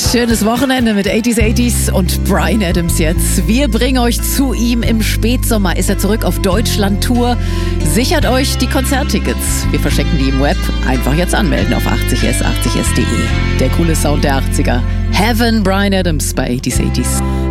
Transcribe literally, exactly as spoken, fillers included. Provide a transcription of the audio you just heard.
Schönes Wochenende mit achtziger achtziger und Bryan Adams jetzt. Wir bringen euch zu ihm. Im Spätsommer ist er zurück auf Deutschland-Tour. Sichert euch die Konzerttickets. Wir verschenken die im Web. Einfach jetzt anmelden auf achtzig s achtzig s punkt de. Der coole Sound der achtziger. Heaven, Bryan Adams bei achtziger achtziger.